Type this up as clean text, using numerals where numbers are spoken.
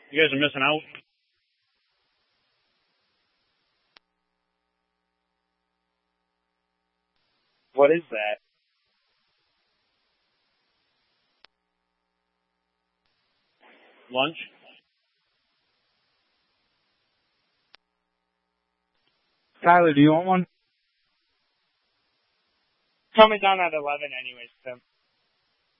You guys are missing out. What is that? Lunch? Tyler, do you want one? Coming down at 11 anyways, Tim.